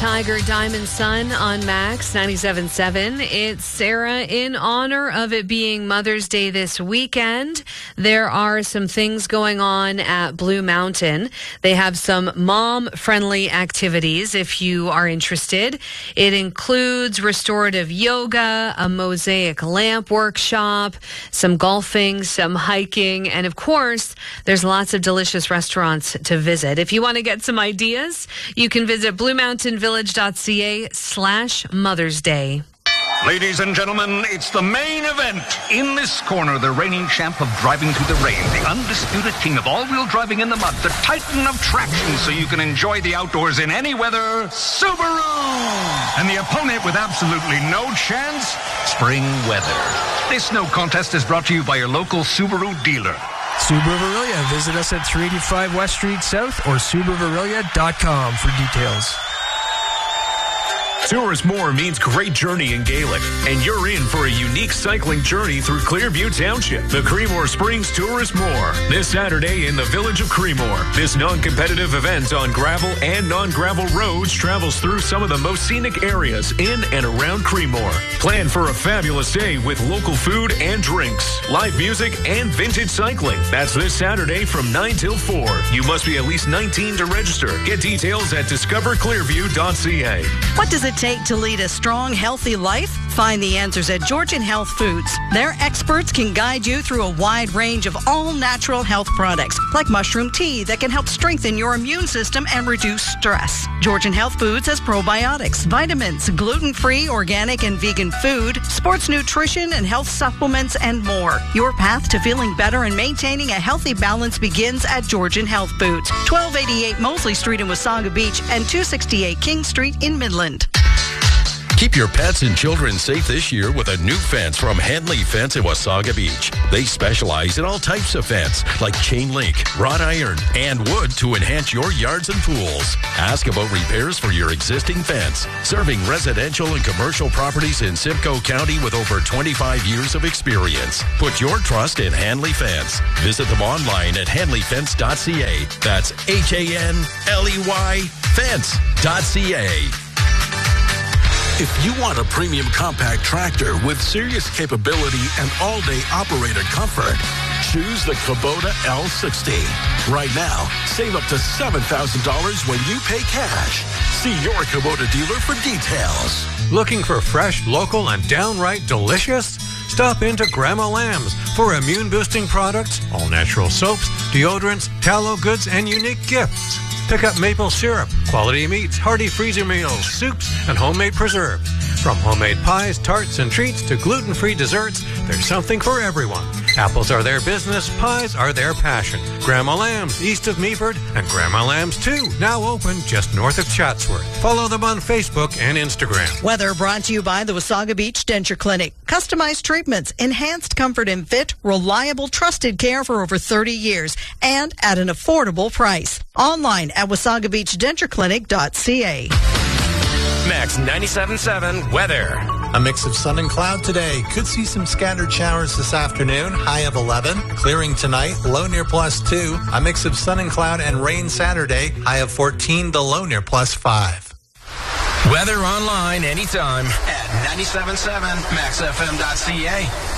Tiger, Diamond Sun on Max 97.7. It's Sarah. In honor of it being Mother's Day this weekend, there are some things going on at Blue Mountain. They have some mom-friendly activities if you are interested. It includes restorative yoga, a mosaic lamp workshop, some golfing, some hiking, and of course, there's lots of delicious restaurants to visit. If you want to get some ideas, you can visit bluemountainvillage.ca/Mother's Day. Ladies and gentlemen, it's the main event. In this corner, the reigning champ of driving through the rain, the undisputed king of all-wheel driving in the mud, the titan of traction so you can enjoy the outdoors in any weather, Subaru! And the opponent with absolutely no chance, spring weather. This no contest is brought to you by your local Subaru dealer. Subaru of Orillia. Visit us at 385 West Street South or SubaruofOrillia.com for details. Tourist More means great journey in Gaelic, and you're in for a unique cycling journey through Clearview Township. The Creemore Springs Tourist More, this Saturday in the village of Creemore. This non-competitive event on gravel and non-gravel roads travels through some of the most scenic areas in and around Creemore. Plan for a fabulous day with local food and drinks, live music, and vintage cycling. That's this Saturday from 9 till 4. You must be at least 19 to register. Get details at discoverclearview.ca. What does it take to lead a strong, healthy life? Find the answers at Georgian Health Foods. Their experts can guide you through a wide range of all-natural health products, like mushroom tea that can help strengthen your immune system and reduce stress. Georgian Health Foods has probiotics, vitamins, gluten-free, organic, and vegan food, sports nutrition, and health supplements, and more. Your path to feeling better and maintaining a healthy balance begins at Georgian Health Foods, 1288 Mosley Street in Wasaga Beach and 268 King Street in Midland. Keep your pets and children safe this year with a new fence from Henley Fence in Wasaga Beach. They specialize in all types of fence, like chain link, wrought iron, and wood to enhance your yards and pools. Ask about repairs for your existing fence. Serving residential and commercial properties in Simcoe County with over 25 years of experience. Put your trust in Henley Fence. Visit them online at henleyfence.ca. That's HANLEY fence.ca. If you want a premium compact tractor with serious capability and all-day operator comfort, choose the Kubota L60. Right now, save up to $7,000 when you pay cash. See your Kubota dealer for details. Looking for fresh, local, and downright delicious? Stop into Grandma Lamb's for immune-boosting products, all-natural soaps, deodorants, tallow goods, and unique gifts. Pick up maple syrup, quality meats, hearty freezer meals, soups, and homemade preserves. From homemade pies, tarts, and treats to gluten-free desserts, there's something for everyone. Apples are their business, pies are their passion. Grandma Lamb's, east of Meaford, and Grandma Lamb's 2, now open just north of Chatsworth. Follow them on Facebook and Instagram. Weather brought to you by the Wasaga Beach Denture Clinic. Customized treatments, enhanced comfort and fit, reliable, trusted care for over 30 years, and at an affordable price. Online at wasagabeachdentureclinic.ca. Max 97.7 weather. A mix of sun and cloud today. Could see some scattered showers this afternoon. High of 11. Clearing tonight. Low near +2. A mix of sun and cloud and rain Saturday. High of 14. The low near +5. Weather online anytime at 97.7 maxfm.ca.